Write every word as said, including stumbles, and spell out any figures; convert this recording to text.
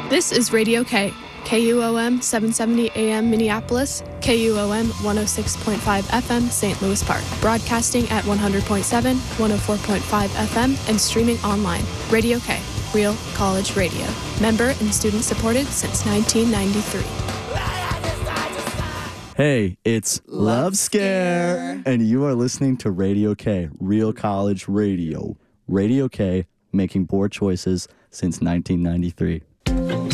This is Radio K, K U O M seven seventy A M Minneapolis, K U O M one oh six point five F M Saint Louis Park, broadcasting at one hundred point seven, one oh four point five F M, and streaming online. Radio K, Real College Radio. Member and student supported since nineteen ninety-three. Hey, it's Love, Love Scare. Scare, and you are listening to Radio K, Real College Radio. Radio K, making poor choices since nineteen ninety-three.